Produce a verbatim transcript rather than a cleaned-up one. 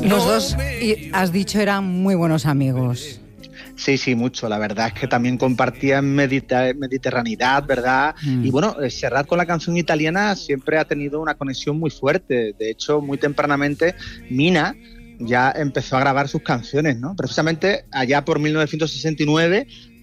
Los dos, y has dicho, eran muy buenos amigos. Sí, sí, mucho. La verdad es que también compartían mediter- mediterraneidad, ¿verdad? Mm. Y bueno, Serrat con la canción italiana siempre ha tenido una conexión muy fuerte. De hecho, muy tempranamente, Mina ya empezó a grabar sus canciones, ¿no? Precisamente allá por mil novecientos sesenta y nueve